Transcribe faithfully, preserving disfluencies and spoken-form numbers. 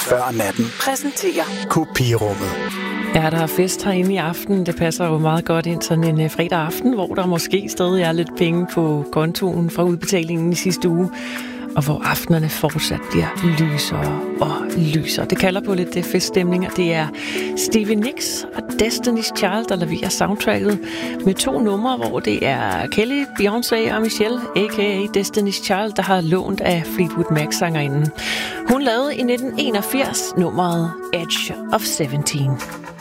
før natten præsenterer Kopirummet. Ja, der er fest herinde i aften. Det passer jo meget godt ind sådan en fredag aften, hvor der måske stadig er lidt penge på kontoen fra udbetalingen i sidste uge, og hvor aftenerne fortsat bliver lysere og lysere. Det kalder på lidt feststemning, og det er Stevie Nicks og Destiny's Child, der leverer soundtracket med to numre, hvor det er Kelly, Beyoncé og Michelle, a k a. Destiny's Child, der har lånt af Fleetwood Mac-sangerinden. Hun lavede i nitten enogfirs nummeret Edge of sytten.